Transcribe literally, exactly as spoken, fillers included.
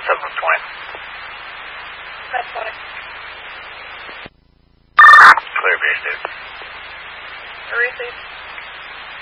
seven twenty. That's fine. Clear, base, dude. Receive.